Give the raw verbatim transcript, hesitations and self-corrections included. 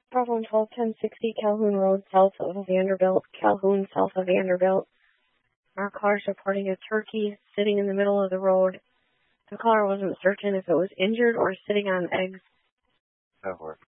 Problem twelve ten sixty Calhoun Road, south of Vanderbilt. Calhoun, south of Vanderbilt. Our car's reporting a turkey sitting in the middle of the road. The caller wasn't certain if it was injured or sitting on eggs. That works.